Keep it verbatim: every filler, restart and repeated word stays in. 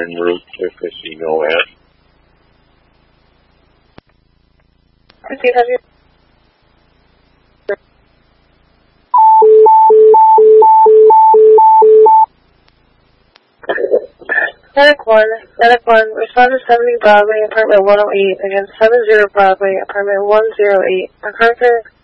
en route to Casino at? Christine, have you... Medic one, Medic one, respond to seventy Broadway, apartment one oh eight, against seventy Broadway, apartment one oh eight. Our current